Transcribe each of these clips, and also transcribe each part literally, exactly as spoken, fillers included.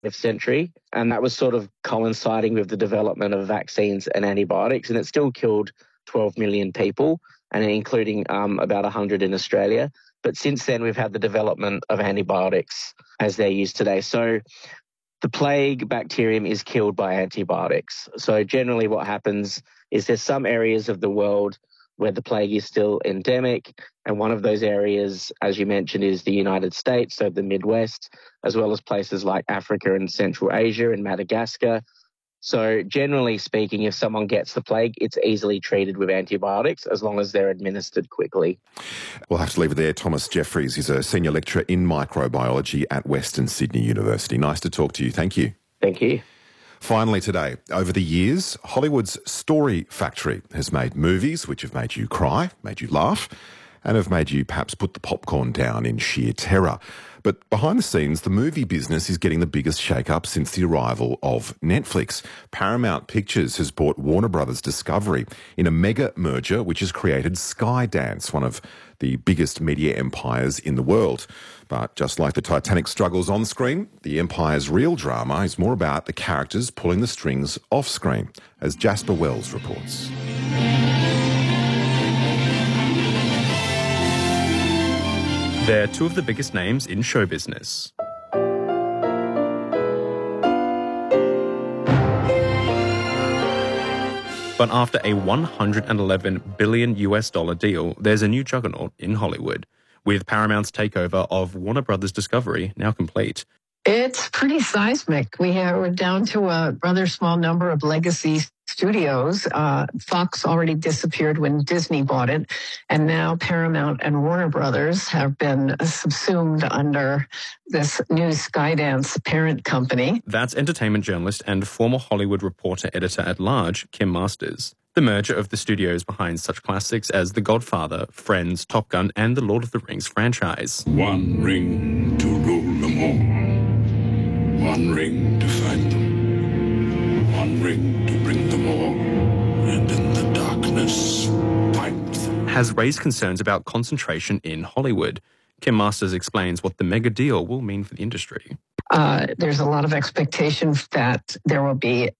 century, and that was sort of coinciding with the development of vaccines and antibiotics, and it still killed twelve million people, and including um, about one hundred in Australia. But since then, we've had the development of antibiotics as they're used today. So the plague bacterium is killed by antibiotics. So generally what happens is there's some areas of the world where the plague is still endemic, and one of those areas, as you mentioned, is the United States, so the Midwest, as well as places like Africa and Central Asia and Madagascar. So generally speaking, if someone gets the plague, it's easily treated with antibiotics as long as they're administered quickly. We'll have to leave it there. Thomas Jeffries is a senior lecturer in microbiology at Western Sydney University. Nice to talk to you. Thank you. Thank you. Finally today, over the years, Hollywood's Story Factory has made movies which have made you cry, made you laugh, and have made you perhaps put the popcorn down in sheer terror. But behind the scenes, the movie business is getting the biggest shake-up since the arrival of Netflix. Paramount Pictures has bought Warner Brothers Discovery in a mega merger which has created Skydance, one of the biggest media empires in the world. But just like the Titanic struggles on screen, the empire's real drama is more about the characters pulling the strings off screen, as Jasper Wells reports. They're two of the biggest names in show business. But after a one hundred eleven billion US dollar deal, there's a new juggernaut in Hollywood, with Paramount's takeover of Warner Brothers Discovery now complete. It's pretty seismic. We have, we're down to a rather small number of legacy studios. Uh, Fox already disappeared when Disney bought it, and now Paramount and Warner Brothers have been subsumed under this new Skydance parent company. That's entertainment journalist and former Hollywood Reporter editor-at-large, Kim Masters. The merger of the studios behind such classics as The Godfather, Friends, Top Gun, and the Lord of the Rings franchise. One ring to rule them all. One ring to find them. One ring to bring them all. And in the darkness, find them. Has raised concerns about concentration in Hollywood. Kim Masters explains what the mega deal will mean for the industry. Uh, there's a lot of expectation that there will be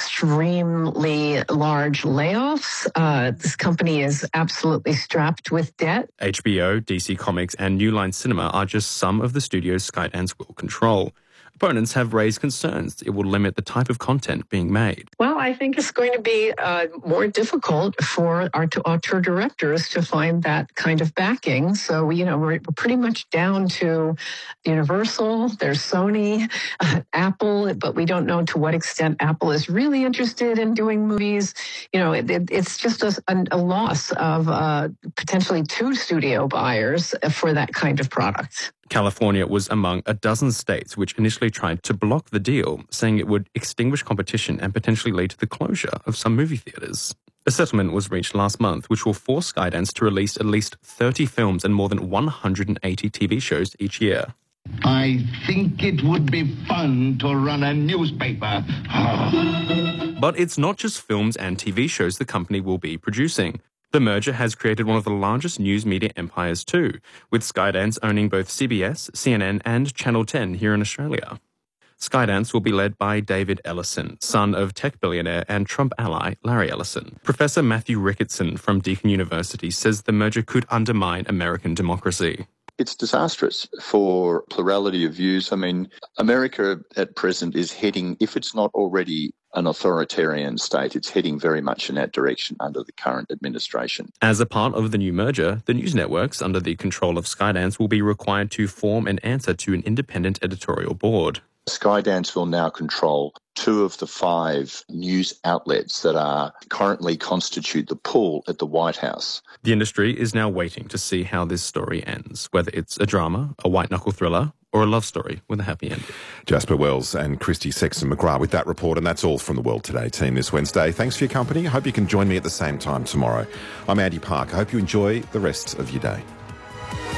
extremely large layoffs. Uh, this company is absolutely strapped with debt. H B O, D C Comics, and New Line Cinema are just some of the studios Skydance will control. Opponents have raised concerns it will limit the type of content being made. Well, I think it's going to be uh, more difficult for our auteur directors to find that kind of backing. So, you know, we're, we're pretty much down to Universal, there's Sony, uh, Apple, but we don't know to what extent Apple is really interested in doing movies. You know, it, it, it's just a, a loss of uh, potentially two studio buyers for that kind of product. California was among a dozen states which initially tried to block the deal, saying it would extinguish competition and potentially lead to the closure of some movie theaters. A settlement was reached last month, which will force Skydance to release at least thirty films and more than one hundred eighty T V shows each year. I think it would be fun to run a newspaper. But it's not just films and T V shows the company will be producing. The merger has created one of the largest news media empires too, with Skydance owning both C B S, C N N and Channel ten here in Australia. Skydance will be led by David Ellison, son of tech billionaire and Trump ally Larry Ellison. Professor Matthew Ricketson from Deakin University says the merger could undermine American democracy. It's disastrous for plurality of views. I mean, America at present is heading, if it's not already an authoritarian state, it's heading very much in that direction under the current administration. As a part of the new merger, the news networks under the control of Skydance will be required to form and answer to an independent editorial board. Skydance will now control two of the five news outlets that are currently constitute the pool at the White House. The industry is now waiting to see how this story ends, whether it's a drama, a white-knuckle thriller, or a love story with a happy ending. Jasper Wells and Christy Sexton-McGrath with that report, and that's all from the World Today team this Wednesday. Thanks for your company. I hope you can join me at the same time tomorrow. I'm Andy Park. I hope you enjoy the rest of your day.